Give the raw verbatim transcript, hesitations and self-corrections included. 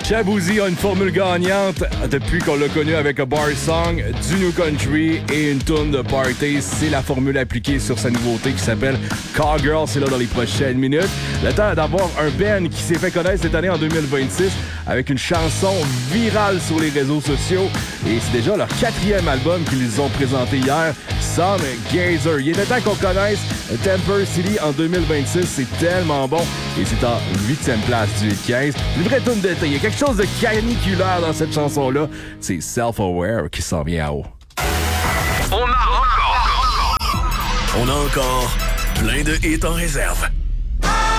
Shaboozey a une formule gagnante depuis qu'on l'a connu avec un bar song, du new country et une tune de party. C'est la formule appliquée sur sa nouveauté qui s'appelle Cowgirl. C'est là dans les prochaines minutes. Le temps d'avoir un band qui s'est fait connaître cette année en deux mille vingt-six avec une chanson virale sur les réseaux sociaux. Et c'est déjà leur quatrième album qu'ils ont présenté hier, Some Gazer. Il était temps qu'on connaisse Temper City en deux mille vingt-six. C'est tellement bon. Et c'est en huitième place du quinze. Une vraie tune d'été. Il y a quelque chose de caniculaire dans cette chanson-là. C'est Self-Aware qui s'en vient à haut. On a encore... On a encore plein de hits en réserve.